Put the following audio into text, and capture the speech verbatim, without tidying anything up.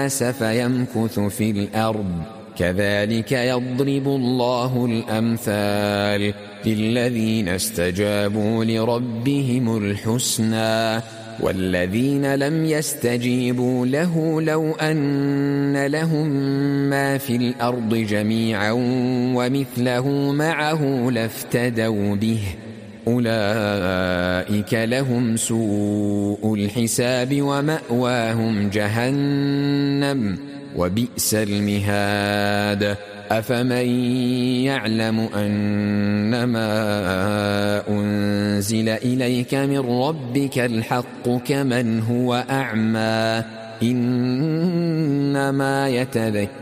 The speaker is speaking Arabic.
الناس فيمكث في الأرض كذلك يضرب الله الأمثال للذين استجابوا لربهم الحسنى والذين لم يستجيبوا له لو أن لهم ما في الأرض جميعا ومثله معه لافتدوا به أولئك لهم سوء الحساب ومأواهم جهنم وبئس المهاد أفمن يعلم أنما أنزل إليك من ربك الحق كمن هو أعمى إنما يتذكر